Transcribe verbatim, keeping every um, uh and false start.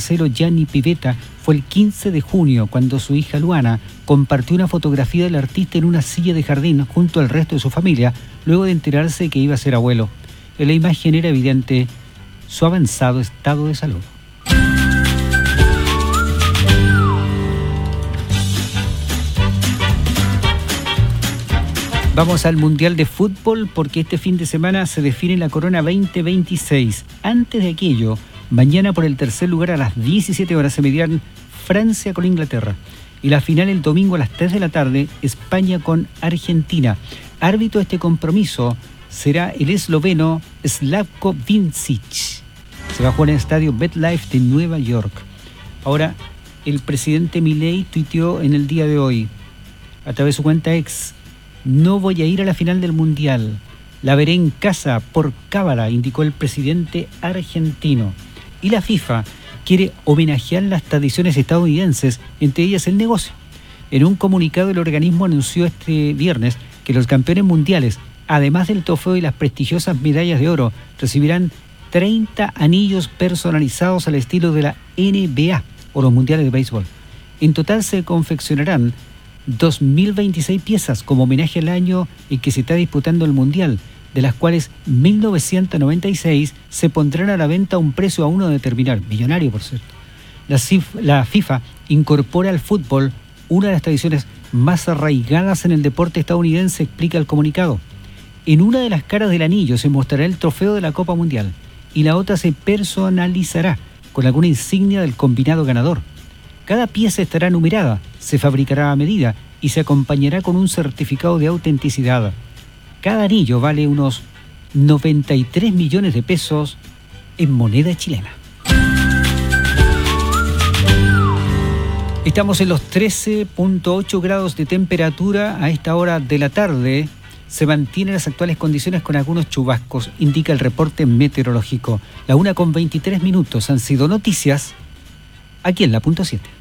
casero Gianni Pivetta fue el quince de junio, cuando su hija Luana compartió una fotografía del artista en una silla de jardín junto al resto de su familia, luego de enterarse que iba a ser abuelo. En la imagen era evidente su avanzado estado de salud. Vamos al Mundial de Fútbol porque este fin de semana se define la Corona veinte veintiséis. Antes de aquello, mañana por el tercer lugar a las diecisiete horas se medirán Francia con Inglaterra. Y la final el domingo a las tres de la tarde, España con Argentina. Árbitro de este compromiso será el esloveno Slavko Vincic. Se va a jugar en el estadio MetLife de Nueva York. Ahora, el presidente Milei tuiteó en el día de hoy, a través de su cuenta ex: no voy a ir a la final del Mundial. La veré en casa por cábala, indicó el presidente argentino. Y la FIFA quiere homenajear las tradiciones estadounidenses, entre ellas el negocio. En un comunicado, el organismo anunció este viernes que los campeones mundiales, además del trofeo y las prestigiosas medallas de oro, recibirán treinta anillos personalizados al estilo de la N B A o los mundiales de béisbol. En total se confeccionarán dos mil veintiséis piezas como homenaje al año en que se está disputando el Mundial, de las cuales mil novecientos noventa y seis se pondrán a la venta a un precio aún no determinado, millonario por cierto. La, cif- la FIFA incorpora al fútbol una de las tradiciones más arraigadas en el deporte estadounidense, explica el comunicado. En una de las caras del anillo se mostrará el trofeo de la Copa Mundial y la otra se personalizará con alguna insignia del combinado ganador. Cada pieza estará numerada, se fabricará a medida y se acompañará con un certificado de autenticidad. Cada anillo vale unos noventa y tres millones de pesos en moneda chilena. Estamos en los trece punto ocho grados de temperatura a esta hora de la tarde. Se mantienen las actuales condiciones con algunos chubascos, indica el reporte meteorológico. La una con veintitrés minutos han sido noticias aquí en la punto siete.